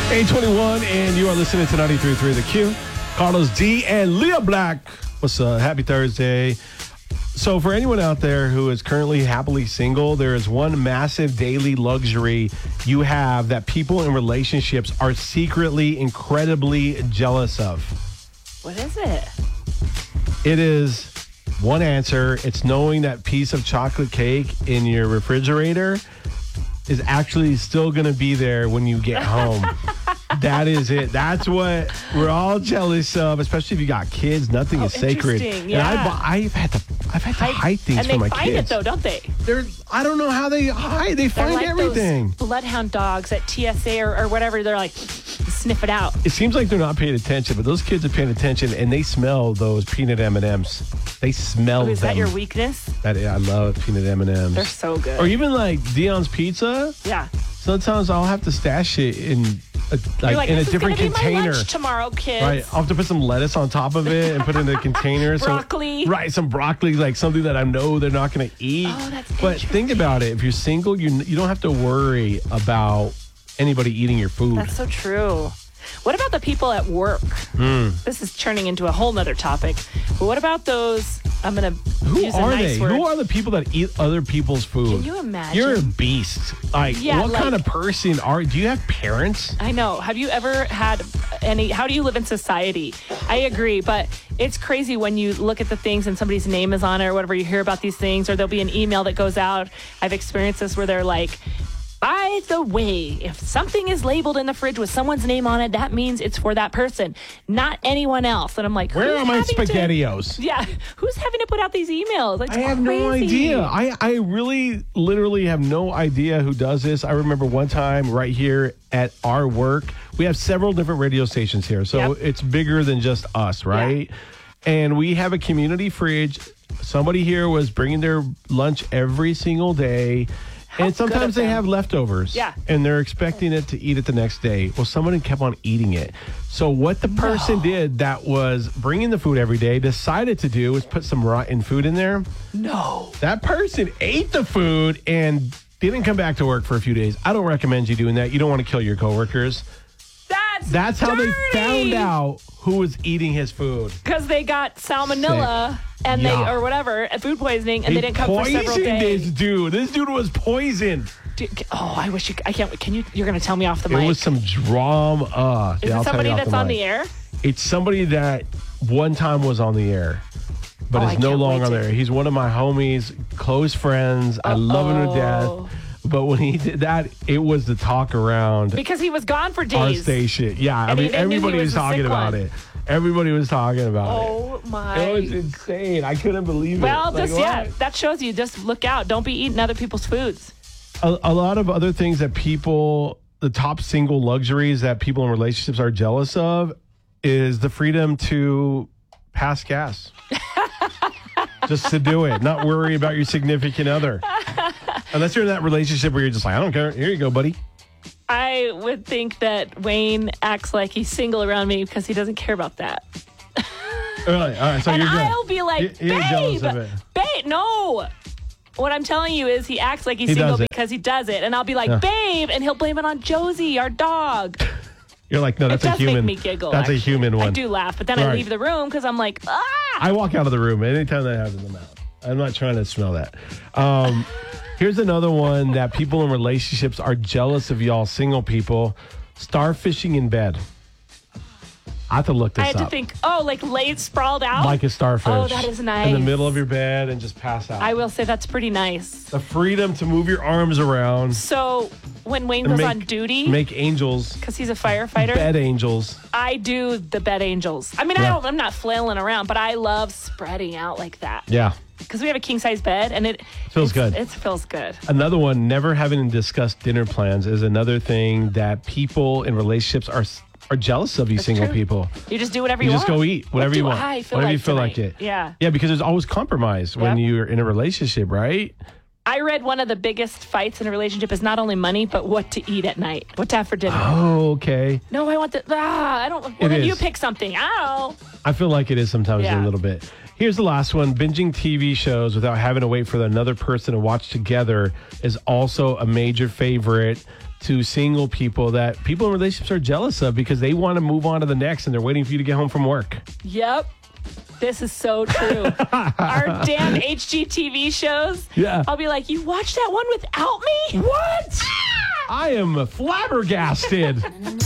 8:21, and you are listening to 93.3 The Q. Carlos D and Leah Black. What's up? Happy Thursday. So for anyone out there who is currently happily single, there is one massive daily luxury you have that people in relationships are secretly incredibly jealous of. What is it? It is one answer. It's knowing that piece of chocolate cake in your refrigerator is actually still going to be there when you get home. That is it. That's what we're all jealous of, especially if you got kids. Nothing is sacred. Yeah. And I've had to hide things from my kids. And they find it, though, don't they? I don't know how they hide. They find like everything. Those bloodhound dogs at TSA or whatever. They're like, sniff it out. It seems like they're not paying attention, but those kids are paying attention, and they smell those peanut M&Ms. They smell them. Is that your weakness? I love peanut M&Ms. They're so good. Or even like Dion's Pizza. Yeah. Sometimes I'll have to stash it in in a different this is container. Be my lunch tomorrow, kids. Right. I'll have to put some lettuce on top of it and put it in a container. Broccoli. Right. Some broccoli, like something that I know they're not going to eat. Oh, that's But think about it. If you're single, you don't have to worry about anybody eating your food. That's so true. What about the people at work? This is turning into a whole nother topic. But what about those? I'm going to use a nice word. Who are the people that eat other people's food? Can you imagine? You're a beast. What kind of person do you have parents? I know. Have you ever had how do you live in society? I agree, but it's crazy when you look at the things and somebody's name is on it or whatever. You hear about these things, or there'll be an email that goes out. I've experienced this where they're like, by the way, if something is labeled in the fridge with someone's name on it, that means it's for that person, not anyone else. And I'm like, where are my SpaghettiOs? Yeah, who's having to put out these emails? That's I have no idea. I really, literally have no idea who does this. I remember one time right here at our work, we have several different radio stations here, so it's bigger than just us, right? Yeah. And we have a community fridge. Somebody here was bringing their lunch every single day. And sometimes they have leftovers. Yeah. And they're expecting it to eat it the next day. Well, someone kept on eating it. So what the person did that was bringing the food every day decided to do was put some rotten food in there. No. That person ate the food and didn't come back to work for a few days. I don't recommend you doing that. You don't want to kill your coworkers. That's how they found out who was eating his food. Because they got salmonella and or whatever, food poisoning, and they didn't come for several days. This dude was poisoned. I wish I can't. You're going to tell me off the mic. It was some drama. Is it somebody that's on the air? It's somebody that one time was on the air, but is no longer on there. He's one of my homies, close friends. I love him to death. But when he did that, it was the talk around. Because he was gone for days. Our station. Yeah, I mean, everybody was talking about it. Everybody was talking about it. Oh, my. It was insane. I couldn't believe it. Well, that shows you. Just look out. Don't be eating other people's foods. A lot of other things that the top single luxuries that people in relationships are jealous of is the freedom to pass gas. Just to do it. Not worry about your significant other. Unless you're in that relationship where you're just like, I don't care. Here you go, buddy. I would think that Wayne acts like he's single around me because he doesn't care about that. Really? All right, so and you're I'll be like, you're jealous of it. Babe, no. What I'm telling you is he acts like he's single because he does it. And I'll be like, babe, and he'll blame it on Josie, our dog. You're like, no, that's a human. It does make me giggle. That's a human one. I do laugh, but then I leave the room because I'm like, I walk out of the room anytime that happens in the mouth. I'm not trying to smell that. Here's another one that people in relationships are jealous of y'all single people. Starfishing in bed. I have to look this up. I had to think, like laid sprawled out? Like a starfish. Oh, that is nice. In the middle of your bed and just pass out. I will say that's pretty nice. The freedom to move your arms around. So when Wayne goes on duty. Make angels. Because he's a firefighter. Bed angels. I do the bed angels. I mean, I'm not flailing around, but I love spreading out like that. Yeah. Because we have a king-size bed, and it feels good. It feels good. Another one, never having to discuss dinner plans is another thing that people in relationships are jealous of you. That's single true. People. You just do whatever you want. You just go eat whatever you want. Whatever you feel like it. Yeah. Yeah, because there's always compromise when you're in a relationship, right? I read one of the biggest fights in a relationship is not only money, but what to eat at night. What to have for dinner. Oh, okay. No, I want I don't. Well, then you pick something. I feel like it is sometimes a little bit. Here's the last one. Binging TV shows without having to wait for another person to watch together is also a major favorite to single people that people in relationships are jealous of because they want to move on to the next and they're waiting for you to get home from work. Yep. This is so true. Our damn HGTV shows. Yeah. I'll be like, you watched that one without me? What? I am flabbergasted.